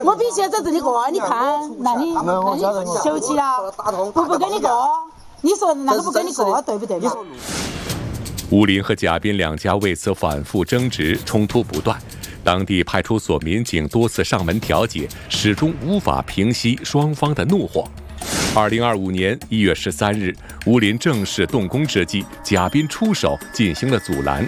我必须要在这里过，你看，那你休息了，不跟你过，你说那个不跟你过，对不对嘛？ 吴林和贾斌两家为此反复争执，冲突不断。当地派出所民警多次上门调解，始终无法平息双方的怒火。2025年1月13日，吴林正式动工之际，贾斌出手进行了阻拦。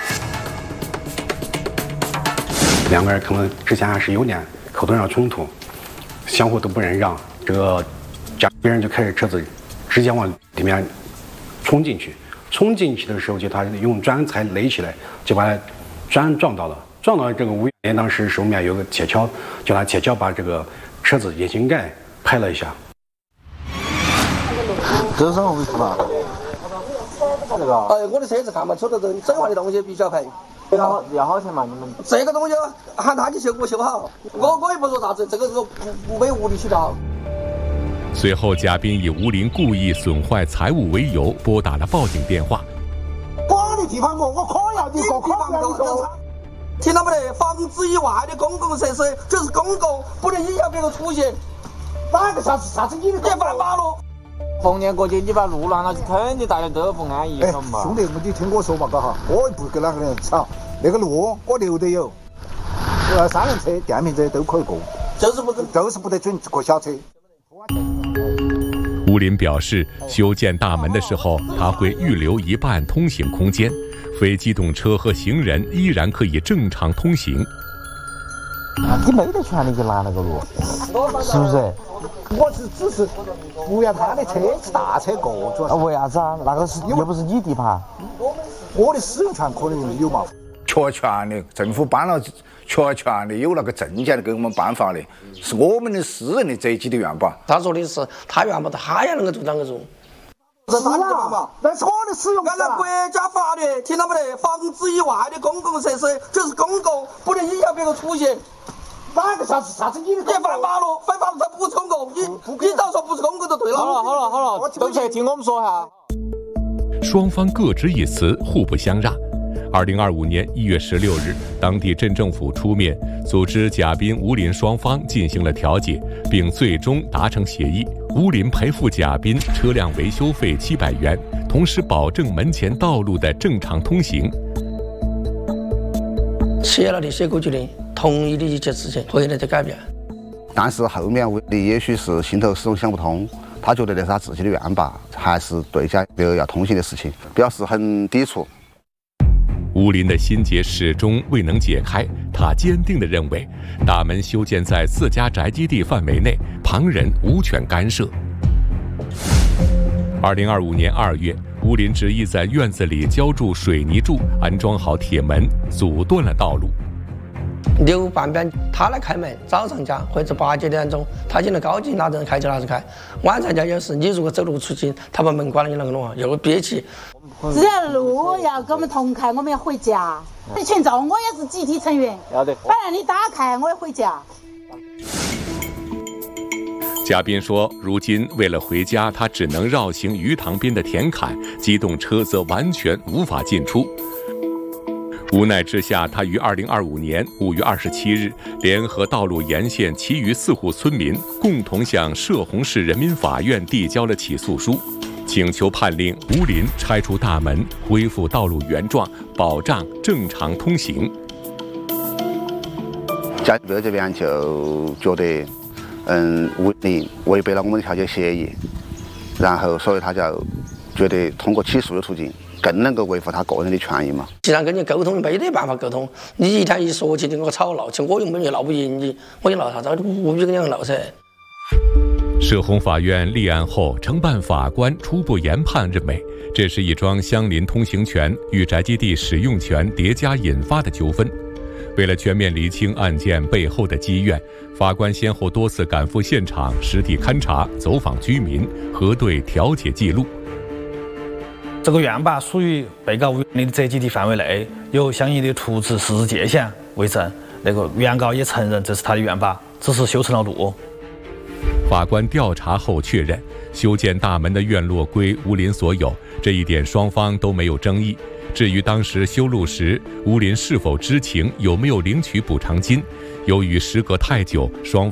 两个人可能之前还是有点口头上冲突，相互都不忍让。这个贾斌人就开着车子直接往里面冲进去。冲进去的时候，就他用砖材垒起来，就把砖撞到了。撞到这个吴元当时手面有个铁锹，就拿铁锹把这个车子引擎盖拍了一下。 这是什么回事嘛？ 这个？我的车子看嘛，出的这整坏的东西必须要赔。 要好钱嘛？你们这个东西喊他去修，我修好。我也不说啥子，这个没无理取闹。 随后，贾斌以吴林故意损坏财物为由，拨打了报警电话。 我的地方我可要你过，可要你过。 听到没得？房子以外的公共设施就是公共，不能影响别个出行。 哪个啥子你犯法了？ 逢年过节你把路拦了，肯定大家都不安逸，晓得嘛？ 兄弟，你听我说嘛，嘎哈，我不跟哪个人吵，那个路我留得有，3轮车、电瓶车都可以过，就是不得准过小车。 吴林表示，修建大门的时候，他会预留一半通行空间，非机动车和行人依然可以正常通行。 你没得权利去拦那个路，是不是？ 我只是不让他的车大车过，主要是。 为啥子啊？那个是又不是你地盘。 我的使用权可能有嘛。 确权的，政府颁了确权的，有那个证件的给我们颁发的，是我们的私人的择基的院坝。 他说的是他院坝，他也能够做啷个做？ 是啊，那是我的使用权。 按照国家法律，听到没得？房子以外的公共设施就是公共，不能影响别个出行。 哪个啥子你犯法了，犯法了，他不是公共，你早说不是公共就对了。 好了，都去听我们说哈。 双方各执一词，互不相让。2025年1月16日，当地镇政府出面组织贾斌、吴林双方进行了调解，并最终达成协议。吴林赔付贾斌车辆维修费700元，同时保证门前道路的正常通行。 写了的写过去的，同意的一切事情回来再改变。 但是后面吴林也许是心头始终想不通，他觉得那是他自己的院坝，还是对家要通行的事情，表示很抵触。 吴林的心结始终未能解开，他坚定地认为，大门修建在自家宅基地范围内，旁人无权干涉。2025年2月，吴林执意在院子里浇筑水泥柱，安装好铁门，阻断了道路。 6半边他来开门，早上家或者8、9点钟，他进了高级哪阵开就哪阵开。晚上家有时你如果走路出去，他把门关了，你啷个弄啊？又憋气。 只要路要跟我们同开，我们要回家。群众我也是集体成员， 要得。 反正你打开，我也回家。 贾斌说，如今为了回家，他只能绕行鱼塘边的田坎，机动车则完全无法进出。无奈之下，他于2025年5月27日联合道路沿线其余4户村民，共同向涉洪市人民法院递交了起诉书，请求判令吴林拆除大门，恢复道路原状，保障正常通行。 家里这边就觉得，吴林违背了我们的调解协议，然后所以他就觉得通过起诉的途径更能够维护他个人的权益嘛。 既然跟你沟通，没得办法沟通，你一天一说起，你跟我吵闹起，我又没有闹不赢你，我就闹啥子？我不必跟你闹噻。 涉洪法院立案后，承办法官初步研判认为，这是一桩相邻通行权与宅基地使用权叠加引发的纠纷。为了全面厘清案件背后的积怨，法官先后多次赶赴现场，实地勘查、走访居民，核对调解记录。 这个院坝属于被告吴元林的择基地范围内，有相应的图纸实质界限为证。那个原告也承认这是他的院坝，只是修成了路。 法官调查后确认，修建大门的院落归吴林所有，这一点双方都没有争议。至于当时修路时吴林是否知情，有没有领取补偿金，由于时隔太久，双